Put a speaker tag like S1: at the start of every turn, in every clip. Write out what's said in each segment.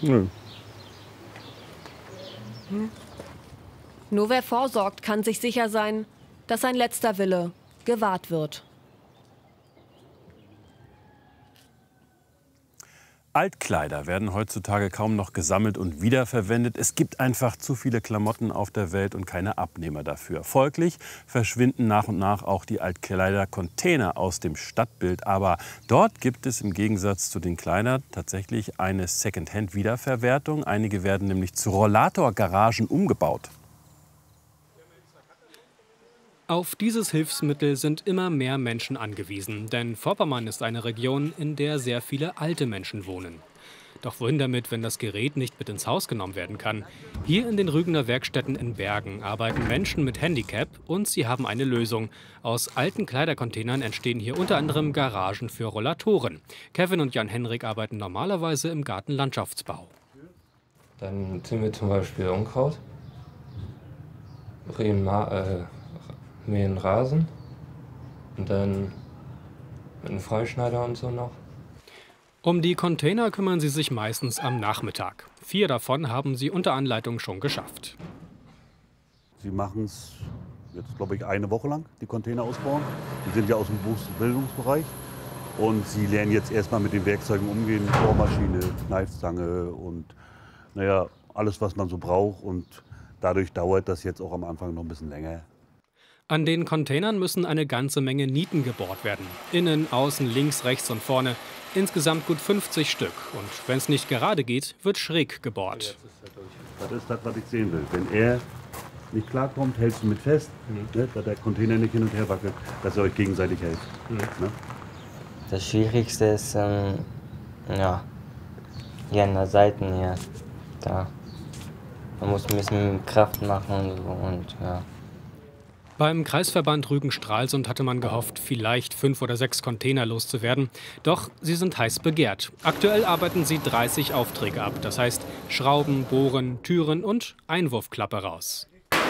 S1: Nö.
S2: Nur wer vorsorgt, kann sich sicher sein, dass sein letzter Wille gewahrt wird.
S1: Altkleider werden heutzutage kaum noch gesammelt und wiederverwendet. Es gibt einfach zu viele Klamotten auf der Welt und keine Abnehmer dafür. Folglich verschwinden nach und nach auch die Altkleidercontainer aus dem Stadtbild. Aber dort gibt es im Gegensatz zu den Kleidern tatsächlich eine Secondhand-Wiederverwertung. Einige werden nämlich zu Rollatorgaragen umgebaut.
S3: Auf dieses Hilfsmittel sind immer mehr Menschen angewiesen, denn Vorpommern ist eine Region, in der sehr viele alte Menschen wohnen. Doch wohin damit, wenn das Gerät nicht mit ins Haus genommen werden kann? Hier in den Rügener Werkstätten in Bergen arbeiten Menschen mit Handicap und sie haben eine Lösung. Aus alten Kleidercontainern entstehen hier unter anderem Garagen für Rollatoren. Kevin und Jan-Henrik arbeiten normalerweise im Gartenlandschaftsbau.
S4: Dann ziehen wir zum Beispiel Unkraut, mähen Rasen und dann mit einem Freischneider und so noch.
S3: Um die Container kümmern sie sich meistens am Nachmittag. 4 davon haben sie unter Anleitung schon geschafft.
S5: Sie machen es jetzt, glaube ich, eine Woche lang, die Container ausbauen. Die sind ja aus dem Bildungsbereich. Und sie lernen jetzt erstmal mit den Werkzeugen umgehen, Bohrmaschine, Kneifzange und naja, alles, was man so braucht. Und dadurch dauert das jetzt auch am Anfang noch ein bisschen länger.
S3: An den Containern müssen eine ganze Menge Nieten gebohrt werden. Innen, außen, links, rechts und vorne. Insgesamt gut 50 Stück. Und wenn es nicht gerade geht, wird schräg gebohrt.
S5: Das ist das, was ich sehen will. Wenn er nicht klarkommt, hältst du mit fest, ne, dass der Container nicht hin und her wackelt, dass ihr euch gegenseitig hält. Ne?
S6: Das Schwierigste ist, ja, hier an der Seite hier. Da. Man muss ein bisschen Kraft machen und so und ja.
S3: Beim Kreisverband Rügen-Stralsund hatte man gehofft, vielleicht 5 oder 6 Container loszuwerden. Doch sie sind heiß begehrt. Aktuell arbeiten sie 30 Aufträge ab. Das heißt Schrauben, Bohren, Türen und Einwurfklappe raus.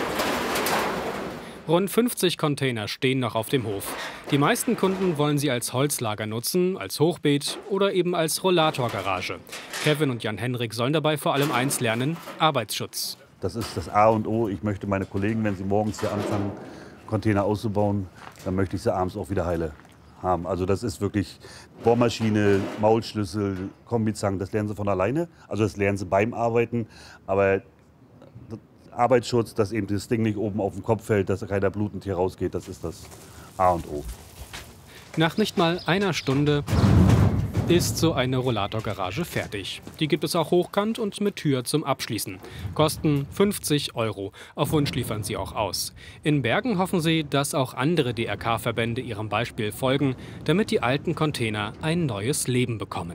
S3: Rund 50 Container stehen noch auf dem Hof. Die meisten Kunden wollen sie als Holzlager nutzen, als Hochbeet oder eben als Rollatorgarage. Kevin und Jan-Henrik sollen dabei vor allem eins lernen: Arbeitsschutz.
S5: Das ist das A und O. Ich möchte meine Kollegen, wenn sie morgens hier anfangen, Container auszubauen, dann möchte ich sie abends auch wieder heile haben. Also das ist wirklich Bohrmaschine, Maulschlüssel, Kombizangen, das lernen sie von alleine. Also das lernen sie beim Arbeiten. Aber Arbeitsschutz, dass eben das Ding nicht oben auf den Kopf fällt, dass keiner blutend hier rausgeht, das ist das A und O.
S3: Nach nicht mal einer Stunde ist so eine Rollatorgarage fertig. Die gibt es auch hochkant und mit Tür zum Abschließen. Kosten 50 €. Auf Wunsch liefern sie auch aus. In Bergen hoffen sie, dass auch andere DRK-Verbände ihrem Beispiel folgen, damit die alten Container ein neues Leben bekommen.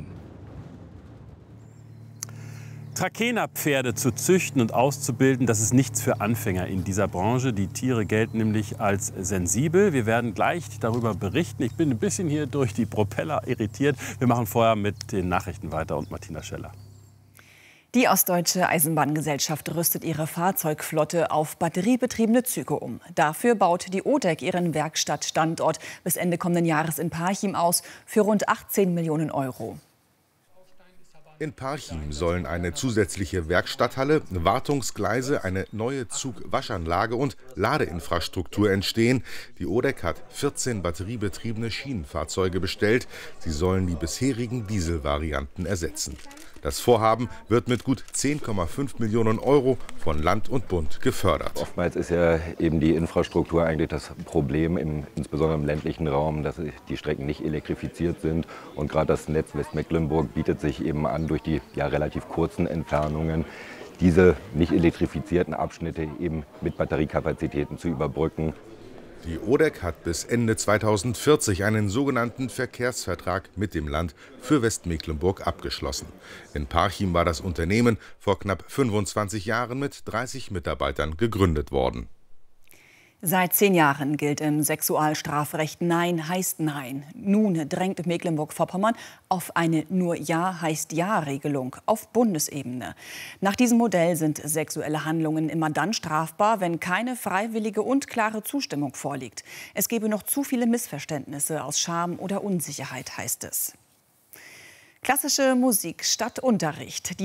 S1: Trakehnerpferde zu züchten und auszubilden, das ist nichts für Anfänger in dieser Branche. Die Tiere gelten nämlich als sensibel. Wir werden gleich darüber berichten. Ich bin ein bisschen hier durch die Propeller irritiert. Wir machen vorher mit den Nachrichten weiter und Martina Scheller.
S7: Die Ostdeutsche Eisenbahngesellschaft rüstet ihre Fahrzeugflotte auf batteriebetriebene Züge um. Dafür baut die ODEC ihren Werkstattstandort bis Ende kommenden Jahres in Parchim aus für rund 18 Millionen €.
S8: In Parchim sollen eine zusätzliche Werkstatthalle, Wartungsgleise, eine neue Zugwaschanlage und Ladeinfrastruktur entstehen. Die ODEC hat 14 batteriebetriebene Schienenfahrzeuge bestellt. Sie sollen die bisherigen Dieselvarianten ersetzen. Das Vorhaben wird mit gut 10,5 Millionen € von Land und Bund gefördert.
S9: Oftmals ist ja eben die Infrastruktur eigentlich das Problem, insbesondere im ländlichen Raum, dass die Strecken nicht elektrifiziert sind. Und gerade das Netz Westmecklenburg bietet sich eben an, durch die relativ kurzen Entfernungen diese nicht elektrifizierten Abschnitte eben mit Batteriekapazitäten zu überbrücken.
S8: Die ODEC hat bis Ende 2040 einen sogenannten Verkehrsvertrag mit dem Land für Westmecklenburg abgeschlossen. In Parchim war das Unternehmen vor knapp 25 Jahren mit 30 Mitarbeitern gegründet worden.
S7: Seit 10 Jahren gilt im Sexualstrafrecht Nein heißt Nein. Nun drängt Mecklenburg-Vorpommern auf eine Nur Ja heißt Ja-Regelung auf Bundesebene. Nach diesem Modell sind sexuelle Handlungen immer dann strafbar, wenn keine freiwillige und klare Zustimmung vorliegt. Es gebe noch zu viele Missverständnisse aus Scham oder Unsicherheit, heißt es. Klassische Musik statt Unterricht.